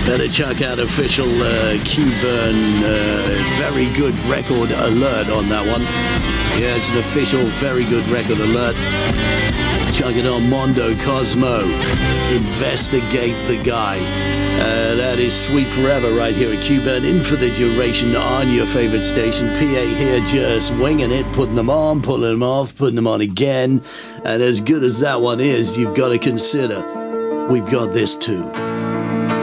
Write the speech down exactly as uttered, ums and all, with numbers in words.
Better check out official uh, Q-Burn, uh, very good record alert on that one. Yeah, it's an official very good record alert. Chuck it on Mondo Cosmo. Investigate the guy. Uh, that is Sweet Forever right here at Q-Burn, in for the duration on your favorite station. P A here just winging it, putting them on, pulling them off, putting them on again. And as good as that one is, you've got to consider we've got this too.